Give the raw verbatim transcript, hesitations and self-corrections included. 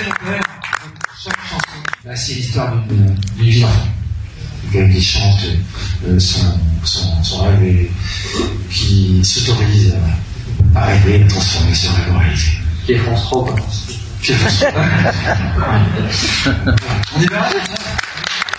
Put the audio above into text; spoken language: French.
père, chaque chanson, bah, c'est l'histoire d'une vie d'enfant. Quelqu'un qui chante euh, son, son, son rêve et qui s'autorise à, à rêver, à transformer ce rêve en réalité. Qui est France trois, quoi. Qui est France trois. On est bien là,